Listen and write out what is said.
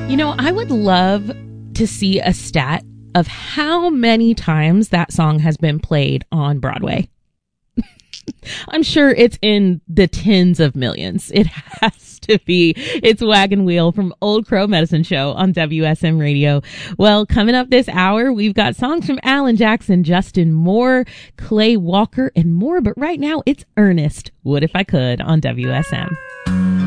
You know, I would love to see a stat of how many times that song has been played on Broadway. I'm sure it's in the tens of millions. It has to be. It's Wagon Wheel from Old Crow Medicine Show on WSM Radio. Well, coming up this hour, we've got songs from Alan Jackson, Justin Moore, Clay Walker, and more. But right now, it's Ernest, Would If I Could on WSM.